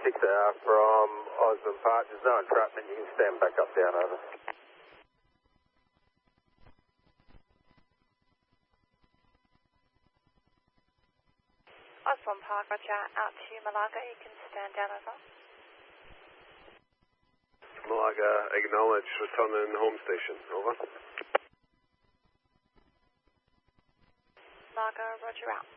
6R from Osmond Park. There's no entrapment. You can stand back up down, over. Osmond Park, roger, out to Malaga. You can stand down, over. Malaga, acknowledge, returning home station, over. Malaga, roger, out.